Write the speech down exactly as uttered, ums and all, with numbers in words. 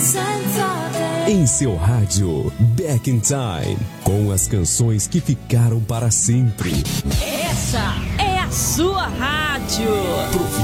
Em seu rádio, Back in Time, com as canções que ficaram para sempre. Essa é a sua rádio.